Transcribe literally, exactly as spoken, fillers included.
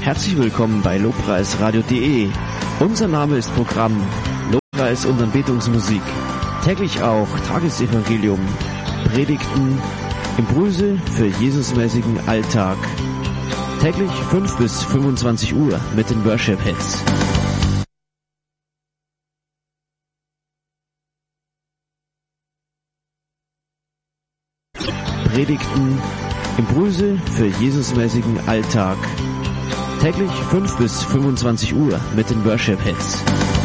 Herzlich willkommen bei lobpreisradio punkt de. Unser Name ist Programm Lobpreis und Anbetungsmusik. Täglich auch Tagesevangelium, Predigten, Impulse für Jesusmäßigen Alltag. Täglich fünf bis fünfundzwanzig Uhr mit den Worship Hits. Predigten, Impulse für Jesusmäßigen Alltag. Täglich fünf bis fünfundzwanzig Uhr mit den Worship Hits.